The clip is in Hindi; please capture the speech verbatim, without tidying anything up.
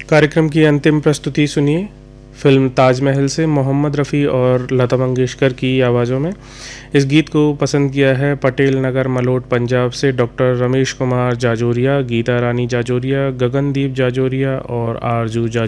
कार्यक्रम की अंतिम प्रस्तुति सुनिए फिल्म ताजमहल से मोहम्मद रफ़ी और लता मंगेशकर की आवाज़ों में। इस गीत को पसंद किया है पटेल नगर मलोट पंजाब से डॉक्टर रमेश कुमार जाजोरिया, गीता रानी जाजोरिया, गगनदीप जाजोरिया और आरजू जाजोरिया।